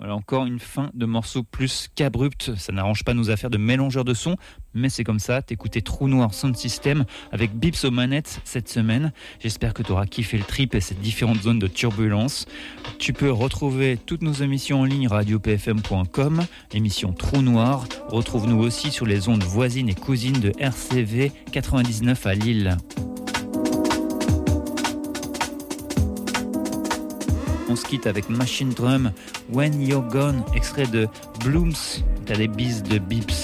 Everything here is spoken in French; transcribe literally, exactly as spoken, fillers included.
Voilà, encore une fin de morceau plus qu'abrupte. Ça n'arrange pas nos affaires de mélangeurs de sons, mais c'est comme ça. T'écoutais Trou Noir Sound System avec Bips aux manettes cette semaine. J'espère que tu auras kiffé le trip et ces différentes zones de turbulence. Tu peux retrouver toutes nos émissions en ligne radio p f m point com, émission Trou Noir. Retrouve-nous aussi sur les ondes voisines et cousines de R C V quatre-vingt-dix-neuf à Lille. On se quitte avec Machine Drum, When You're Gone, extrait de Blooms. T'as des bises de Bips.